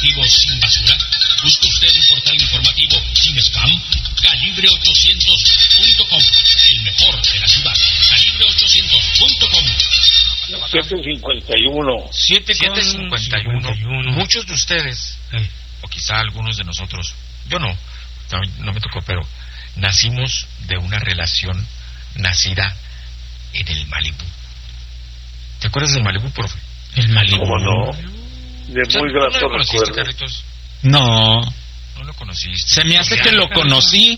informativo sin basura? ¿Busca usted un portal informativo sin spam? Calibre800.com, el mejor de la ciudad. Calibre800.com. 7:51. 7:51. Muchos de ustedes, o quizá algunos de nosotros, yo no me tocó, pero nacimos de una relación nacida en el Malibú. ¿Te acuerdas del Malibú, profe? El Malibú. ¿Cómo no? De muy grato ¿No lo conociste, recuerdo. Carlitos? No. No lo conociste. Se me hace que lo conocí.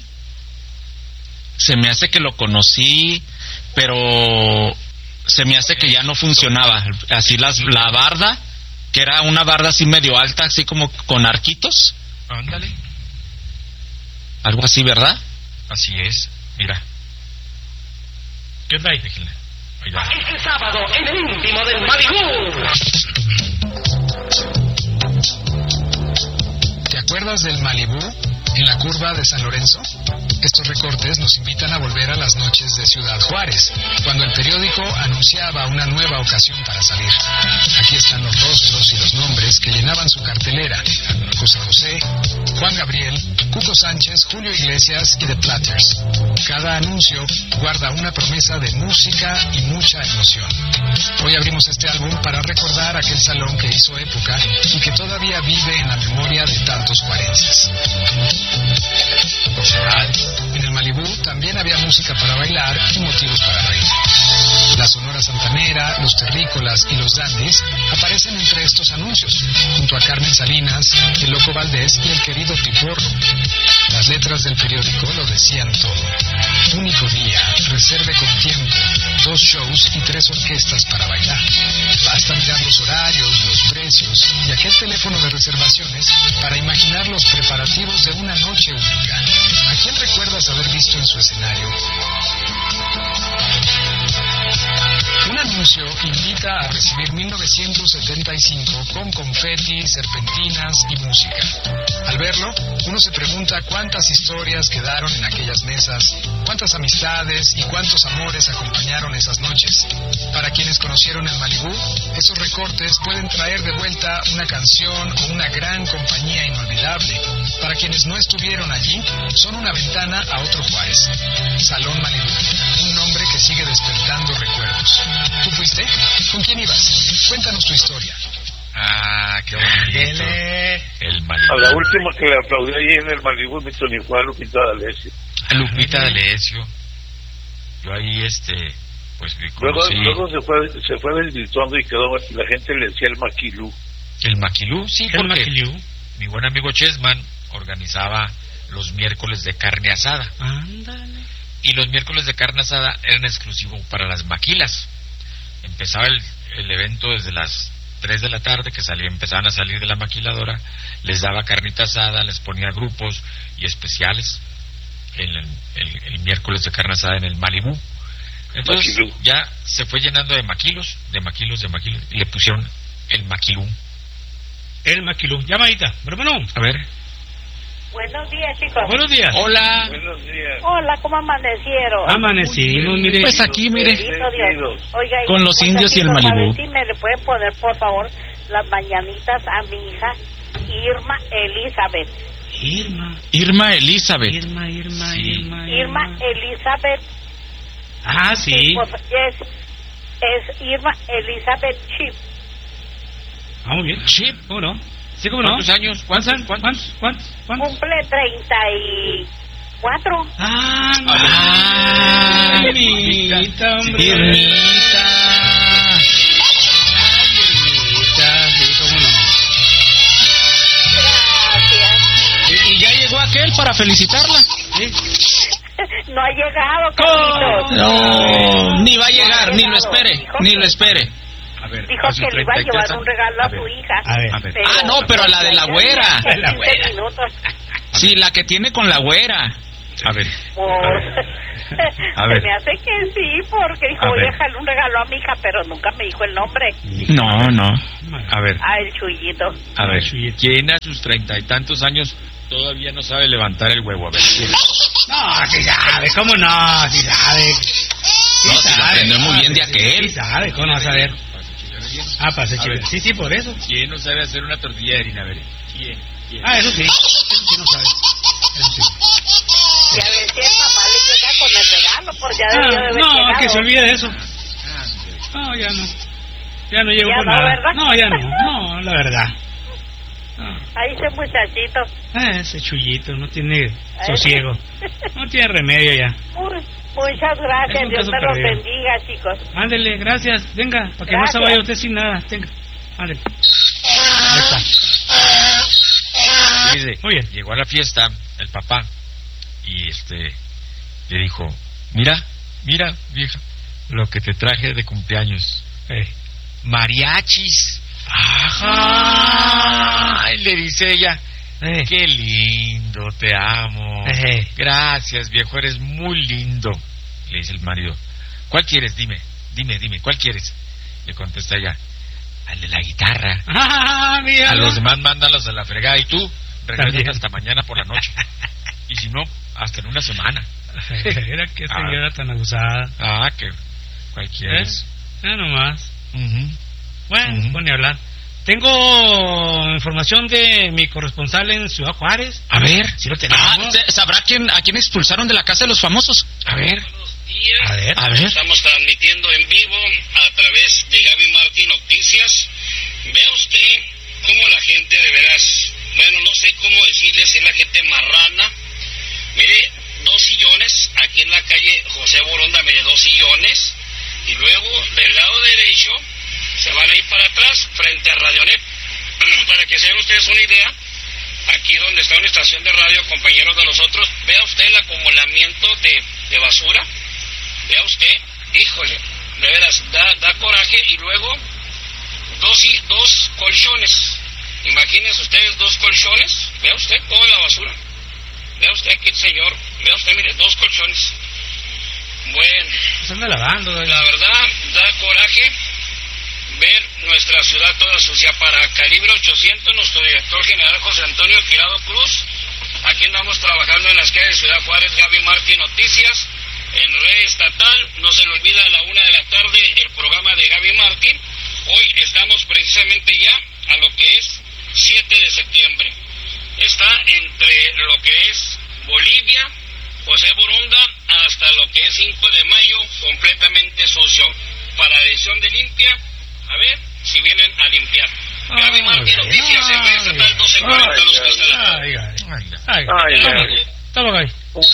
Pero se me hace que ya no funcionaba. Así la barda, que era una barda así medio alta, así como con arquitos. Ándale. Algo así, ¿verdad? Así es. Mira. ¿Qué trae? Ahí va. Este sábado en el íntimo del Malibú. ¿Te acuerdas del Malibú en la curva de San Lorenzo? Estos recortes nos invitan a volver a las noches de Ciudad Juárez, cuando el periódico anunciaba una nueva ocasión para salir. Aquí están los rostros y los nombres que llenaban su cartelera: José José, Juan Gabriel, Cuco Sánchez, Julio Iglesias y The Platters. Cada anuncio guarda una promesa de música y mucha emoción. Hoy abrimos este álbum para recordar aquel salón que hizo época y que todavía vive en la memoria de tantos juarenses. En el Malibú también había música para bailar y motivos para reír. La Sonora Santanera, los Terrícolas y los Dandys aparecen entre estos anuncios, junto a Carmen Salinas, el Loco Valdés y el querido Piporro. Las letras del periódico lo decían todo. Único día, reserve con tiempo, 2 shows y 3 orquestas para bailar. Basta mirar los horarios, los precios y aquel teléfono de reservaciones para imaginar los preparativos de una noche única. ¿A quién recuerdas haber visto en su escenario? Un anuncio invita a recibir 1975 con confeti, serpentinas y música. Al verlo, uno se pregunta cuántas historias quedaron en aquellas mesas, cuántas amistades y cuántos amores acompañaron esas noches. Para quienes conocieron el Malibú, esos recortes pueden traer de vuelta una canción o una gran compañía inolvidable. Para quienes no estuvieron allí, son una ventana a otro Juárez. Salón Malibú, un nombre que sigue despertando recuerdos. ¿Tú fuiste? ¿Con quién ibas? Cuéntanos tu historia. Ah, qué bonito. El Malibú. A la última que le aplaudí ahí en el Malibú me fue a Lupita D'Alessio. A Lupita D'Alessio. Yo ahí, pues conocí. Luego se fue desvirtuando y quedó, la gente le decía el Maquilú. El Maquilú, sí, El porque Maquilú. mi buen amigo Chessman organizaba los miércoles de carne asada. Ándale. Y los miércoles de carne asada eran exclusivos para las maquilas. Empezaba el evento desde las 3 de la tarde, que empezaban a salir de la maquiladora, les daba carnita asada, les ponía grupos y especiales el miércoles de carne asada en el Malibú. Entonces Maquilú. ya se fue llenando de maquilos, y le pusieron el Maquilú. El Maquilú. Llamadita, hermano. A ver. Buenos días, chicos. Buenos días. Hola. Buenos días. Hola, ¿cómo amanecieron? Amanecimos, mire. Pues aquí, mire. Bendito Dios. Oiga, Con los indios y el muchachos, Malibú. a ver si me le pueden poner, por favor, las mañanitas a mi hija Irma Elizabeth. Irma Elizabeth. Irma. Irma Elizabeth. Ah, sí. Pues, es Irma Elizabeth Chip. Ah, muy bien. Chip. ¿Cómo no? Sí, ¿cómo no? ¿Cuántos años? ¿Cuántos? ¿Cuántos? Cumple 34. Ah, Irmita, hombre. Irmita. Sí, cómo no. Gracias. Y ya llegó aquel para felicitarla. No ha llegado, Carlitos. No, ni va a llegar, ni lo espere, ni lo espere. A ver, Dijo que le iba a llevar un regalo a su hija. A ver. pero- Ah, no, pero a la de la güera. En La 15 güera. minutos. Sí, la que tiene con la güera. A ver. A Se ver. me hace que sí, porque dijo, A voy a ver. dejarle un regalo a mi hija, pero nunca me dijo el nombre. No. A ver. Ah, el Chuyito. A ver. ¿Quién a sus 30 y tantos años todavía no sabe levantar el huevo? A ver. ¿Quién? No, sí sabe, ¿cómo no? Sí sabe. No, si lo aprendió muy bien de aquel. Sí sabe, ¿cómo no vas a ver? para hacer chilaquiles. Sí, por eso. ¿Quién no sabe hacer una tortilla de harina? A ver, ¿quién? Eso sí no sabe. Eso sí. Y a ver si el papá le llega con el regalo, por ya debió de haber no, llegado. que se olvide de eso. No, ya no. Ya no llego Ya con no, nada. ¿verdad? No, ya no. No, la verdad. No. Ahí ese muchachito. Ese chullito no tiene sosiego. No tiene remedio ya. Muchas gracias. Es un Dios caso me los perdido. bendiga, chicos. Ándele, gracias. Venga, para que no se Gracias. vaya usted sin nada. Venga, ándele. Ahí está. Dice, Muy bien. llegó a la fiesta el papá y le dijo, mira, vieja, lo que te traje de cumpleaños. Mariachis. Ajá. Y le dice ella, qué lindo, te amo. Gracias, viejo, eres muy lindo. Le dice el marido, ¿cuál quieres? Dime, ¿cuál quieres? Le contesta ella, al de la guitarra. Mira. A los demás mándalos a la fregada y tú También. regresas hasta mañana por la noche. Y si no, hasta en una semana. Era que señora tan abusada. Que cualquiera es. Nomás. Ujú. Bueno, pone a hablar. Tengo información de mi corresponsal en Ciudad Juárez. A ver. Si lo tenemos. ¿Sabrá a quién expulsaron de la casa de los famosos? A ver. A ver. Estamos transmitiendo en vivo a través de Gaby Martín Noticias. Vea usted cómo la gente de veras, bueno, no sé cómo decirles, es la gente marrana. Mire, 2 sillones aquí en la calle José Boronda, mire, 2 sillones. Y luego del lado derecho se van a ir para atrás frente a Radionet. Para que se den ustedes una idea, aquí donde está una estación de radio, compañeros de nosotros, vea usted el acumulamiento de basura. Vea usted, híjole, de veras, da coraje. Y luego 2 colchones. Imagínense ustedes 2 colchones. Vea usted toda la basura. Vea usted aquí, señor. Vea usted, mire, 2 colchones. Bueno, Se anda lavando. la verdad, da coraje ver nuestra ciudad toda sucia. Para Calibre 800, nuestro director general José Antonio Tirado Cruz. Aquí andamos trabajando en las calles de Ciudad Juárez. Gaby Martín Noticias. En red estatal, no se le olvida a la 1 de la tarde el programa de Gaby Martín. Hoy estamos precisamente ya a lo que es 7 de septiembre. Está entre lo que es Bolivia, José Boronda, hasta lo que es 5 de mayo, completamente sucio. Para edición de limpia, a ver si vienen a limpiar. Gaby Martín Noticias, en red estatal 12:40 los Cristal. Estaba ahí.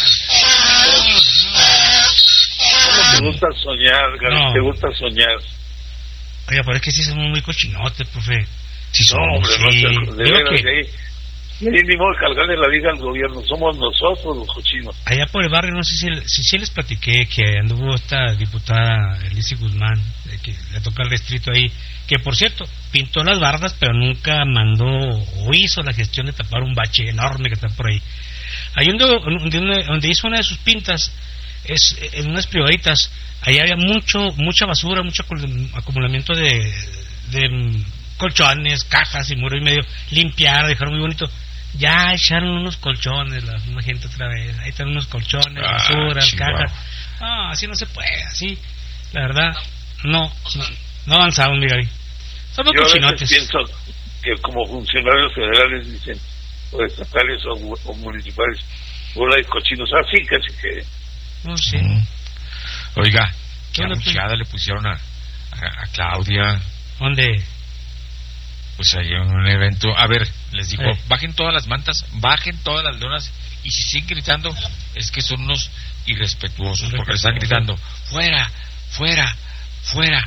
¿Cómo te gusta soñar, Gaby? No. ¿Te gusta soñar? Oiga, pero es que sí somos muy cochinotes, profe. Sí, no, hombre, sí. no Digo de veras, que de ahí ni modo de cargarle la vida al gobierno, somos nosotros los cochinos. allá por el barrio, no sé si les platiqué que anduvo esta diputada Elise Guzmán, que le toca el distrito ahí, que por cierto, pintó las bardas, pero nunca mandó o hizo la gestión de tapar un bache enorme que está por ahí. Ahí donde hizo una de sus pintas, es en unas privaditas, ahí había mucha basura, mucho acumulamiento de colchones, cajas y muro y medio. Limpiar, dejaron muy bonito. Ya echaron unos colchones la misma gente otra vez. Ahí están unos colchones, basuras, cajas. No, así no se puede, así. La verdad, no avanzamos, mira ahí. Somos Yo a cochinotes. veces pienso que como funcionarios federales dicen, o estatales o municipales, bola de cochinos, así casi que... No sé. Oiga, qué ¿Dónde anunciada le pusieron a Claudia. ¿Dónde? Pues ahí en un evento. A ver, les digo, bajen todas las mantas, bajen todas las lonas, y si siguen gritando, es que son unos irrespetuosos, porque le están gritando, fuera, fuera, fuera.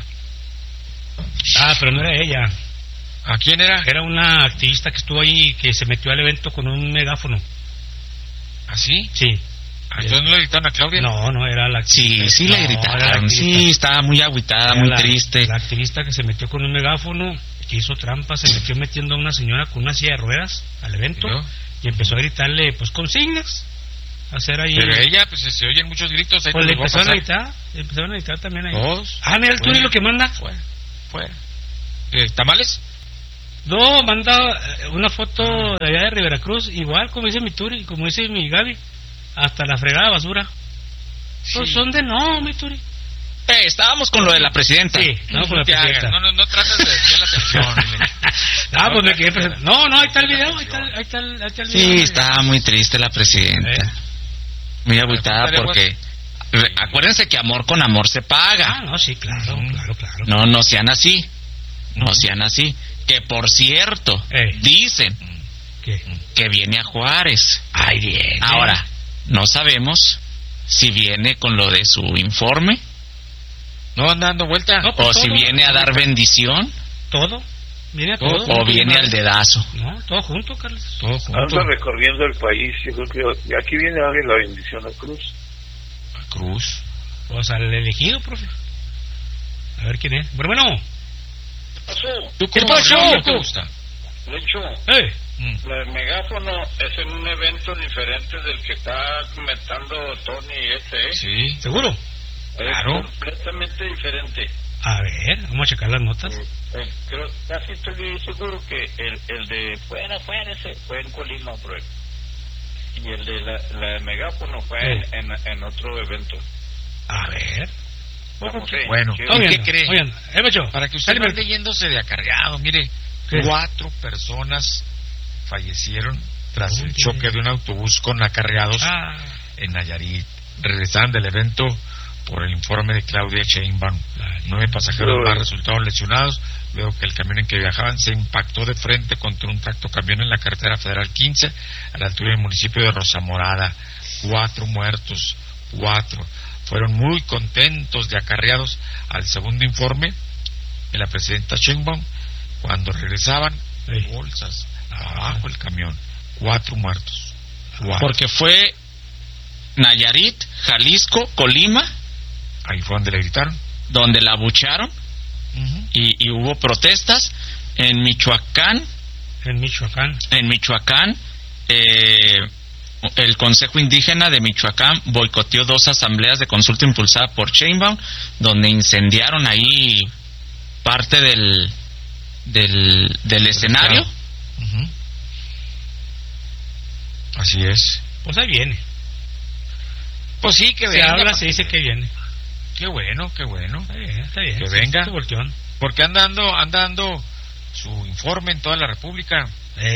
Ah, pero no era ella. ¿A quién era? Era una activista que estuvo ahí, que se metió al evento con un megáfono. ¿Ah, sí? Sí. ¿Entonces no le gritaron a Claudia? No, era la activista. Sí, le gritaron. Sí, estaba muy agüitada, Era muy triste. La activista que se metió con un megáfono, que hizo trampa, se metió metiendo a una señora con una silla de ruedas al evento y empezó a gritarle, pues, consignas. Hacer ahí. Pero ella, pues, se oyen muchos gritos. Ahí pues le te los voy empezaron a gritar también ahí. Dos. Ah, mira, el Turi lo que manda. Fuera. ¿Tamales? No, manda una foto de allá de Rivera Cruz, igual como dice mi Turi, como dice mi Gaby, hasta la fregada basura. Sí. Pues son de no, mi Turi. estábamos con lo de la presidenta. Sí, no, con la presidenta. No tratas de desviar la atención. Pues me quedé pensando. No, ahí está el video, ahí está el video. Sí, estaba muy triste la presidenta. Muy agüitada porque... Acuérdense que amor con amor se paga. No, sí, claro. No sean así. No sean así. Que por cierto, dicen que viene a Juárez. Ay, bien. Ahora, no sabemos si viene con lo de su informe. No anda dando vuelta. No, pues o si viene a dar bendición. Todo. Viene a todo. O viene al dedazo. No, todo junto, Carlos. Todo junto. Anda recorriendo el país. Yo creo que aquí viene a darle la bendición a Cruz. Cruz. Pues al elegido, profe. A ver quién es. Bueno. ¿Qué pasó? ¿Te gusta? De hecho, el megáfono es en un evento diferente del que está comentando Tony Sí. ¿Seguro? Claro. Es completamente diferente. A ver, vamos a checar las notas. Creo, casi estoy seguro que el de fuera ese fue en Colima, bro. Y el de la megáfono fue en otro evento. A ver. Bueno, ¿qué cree? Oigan, para que usted no esté yéndose de acarreado, mire, 4 personas fallecieron tras el choque de un autobús con acarreados en Nayarit. Regresaban del evento por el informe de Claudia Sheinbaum. 9 pasajeros más resultaron lesionados luego que el camión en que viajaban se impactó de frente contra un tractocamión en la carretera federal 15 a la altura del municipio de Rosamorada. 4 muertos, 4. Fueron muy contentos de acarreados al segundo informe de la presidenta Sheinbaum cuando regresaban bolsas abajo el camión. 4 muertos. 4. Porque fue Nayarit, Jalisco, Colima. Ahí fue donde le gritaron, donde la abuchearon. Y hubo protestas en Michoacán. En Michoacán, el Consejo Indígena de Michoacán boicoteó 2 asambleas de consulta impulsada por Sheinbaum, donde incendiaron ahí parte del escenario. Así es. Pues ahí viene. Pues sí, que venga. Se habla, se dice que viene. Qué bueno. Está bien. Que venga. Volteón. Porque anda dando su informe en toda la República.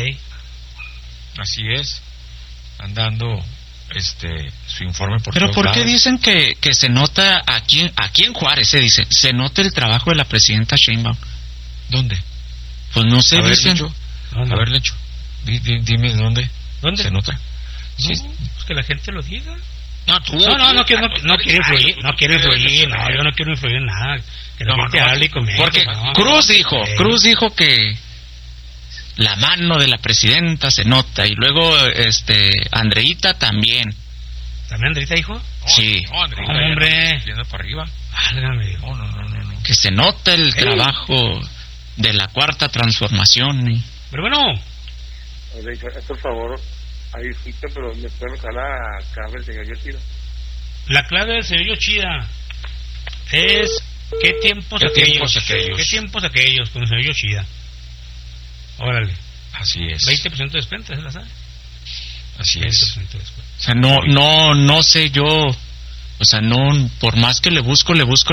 Así es. Andando su informe por Pero todos ¿por lados. qué dicen que se nota aquí en Juárez se nota el trabajo de la presidenta Sheinbaum? ¿Dónde? Pues no sé, dicen. A ver, Lecho. Dime dónde se nota. Sí. Pues que la gente lo diga. No quiero influir. No, yo no quiero influir en nada. Que la gente hable y comente. Porque Cruz dijo que la mano de la presidenta se nota, y luego Andreita también. ¿También Andreita dijo? Sí. No, Andreita, hombre. Yendo para arriba. Válgame. No. Que se nota el trabajo de la cuarta transformación. Pero bueno. Por favor, ahí fuiste, pero me pueden buscar la clave del señor Yoshida. La clave del señor Yoshida es ¿qué tiempos aquellos con el señor Yoshida? Órale. Así es. 20% de descuento, ¿se la sabe? Así es. O sea, no sé yo, o sea, no, por más que le busco.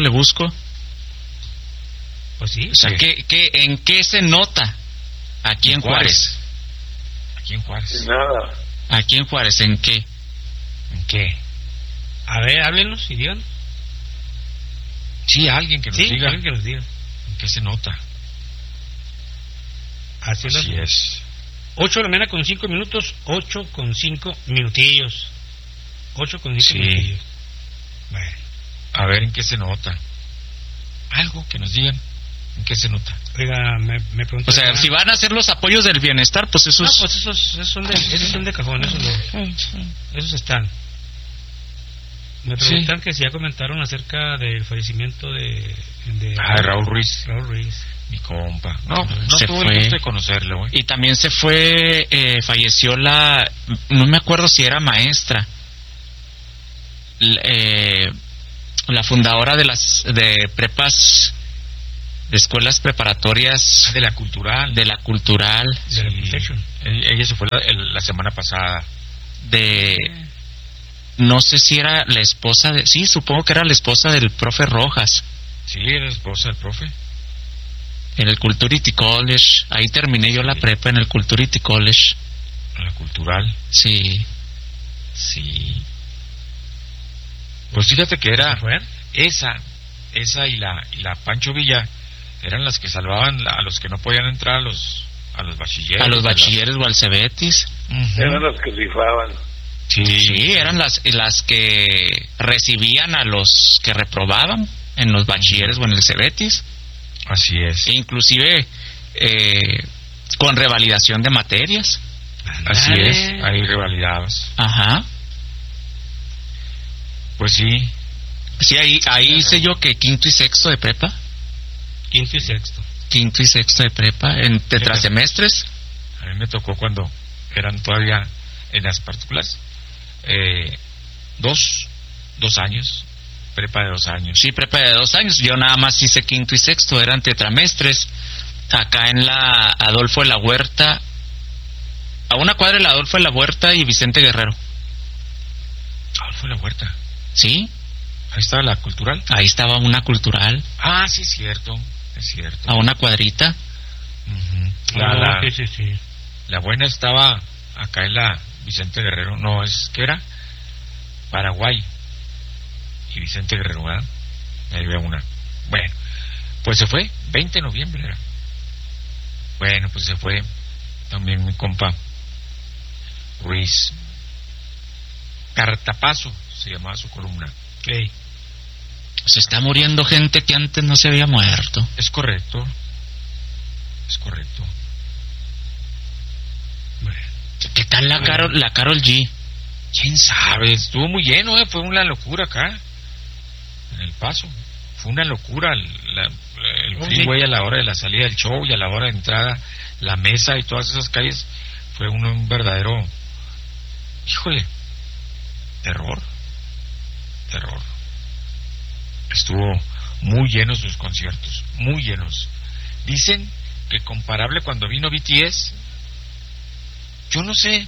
Pues sí. O sea, ¿en qué se nota aquí en Juárez? Aquí en Juárez. Nada. Aquí en Juárez, ¿en qué? ¿En qué? A ver, háblenos y digan. Sí, alguien que nos diga. Alguien que nos diga. ¿En qué se nota? Así es. 8 de la mañana con 5 minutos, 8 con 5 minutillos. 8 con 5 minutillos. Bueno. A ver, ¿en qué se nota? Algo que nos digan. ¿En qué se nota? Oiga, me pregunto. O sea, si van a hacer los apoyos del bienestar, pues esos... No, pues esos son de cajón, esos están. Me preguntan que si ya comentaron acerca del fallecimiento de Raúl Ruiz. Mi compa. No tuve el gusto de conocerlo, güey. Y también se fue, falleció no me acuerdo si era maestra, la fundadora de prepas, de escuelas preparatorias. De la cultural. De la Ella se fue la semana pasada. no sé si era la esposa de... Sí, supongo que era la esposa del profe Rojas. Sí, era la esposa del profe. En el Culturity College. Ahí terminé yo la prepa, en el Culturity College. En la cultural. Sí. Sí. Pues fíjate que era... ¿Fue? Esa y la Pancho Villa eran las que salvaban a los que no podían entrar a los bachilleres. A los bachilleres o al Cebetis. Eran las que rifaban. Sí, eran las que recibían a los que reprobaban en los bachilleres o en el Cebetis. Así es. E inclusive con revalidación de materias. Así es, ahí revalidabas. Ajá. Pues sí. Sí, ahí hice yo que quinto y sexto de prepa. Quinto y sexto. Quinto y sexto de prepa, en tetrasemestres. A mí me tocó cuando eran todavía en las partículas 2 años, prepa de 2 años. Sí, prepa de 2 años. Yo nada más hice quinto y sexto, eran tetramestres. Acá en la Adolfo de la Huerta, a una cuadra de la Adolfo de la Huerta y Vicente Guerrero. Adolfo de la Huerta. Sí. Ahí estaba la cultural. Ahí estaba una cultural. Ah, sí, es cierto. A una cuadrita. Sí. La buena estaba acá en la Vicente Guerrero. No, ¿qué era? Paraguay y Vicente Guerrero, ¿verdad? Ahí veo una. Bueno, pues se fue, 20 de noviembre era. Bueno, pues se fue también mi compa Ruiz. Cartapazo se llamaba su columna. Okay. Se está muriendo gente que antes no se había muerto. Es correcto. Bueno. ¿Qué tal la Karol G? ¿Quién sabe? Estuvo muy lleno, fue una locura acá en El Paso. Fue una locura el freeway a la hora de la salida del show y a la hora de entrada, la mesa y todas esas calles. Fue un verdadero, híjole, terror. Estuvo muy llenos sus conciertos, muy llenos. Dicen que comparable cuando vino BTS, yo no sé,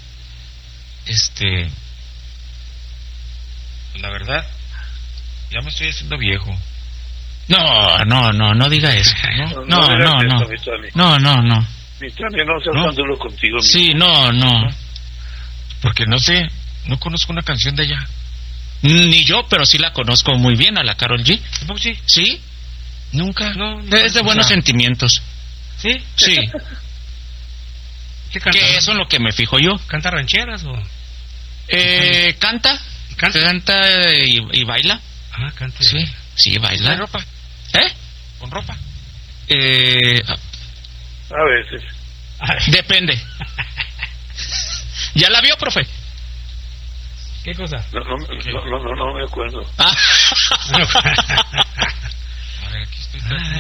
la verdad, ya me estoy haciendo viejo. No diga eso. No. Mi Tony, no seas tan duro contigo. Sí, no. Porque no sé, no conozco una canción de ella. Ni yo, pero sí la conozco muy bien a la Karol G. Sí. ¿Sí? Nunca. No, es de buenos sentimientos. ¿Sí? Sí. ¿Qué canta? Que eso es lo que me fijo yo. ¿Canta rancheras o...? Canta y baila. Ah, canta. Sí, baila. ¿Con ropa? ¿Con ropa? A veces. Depende. ¿Ya la vio, profe? ¿Qué cosa? No me acuerdo.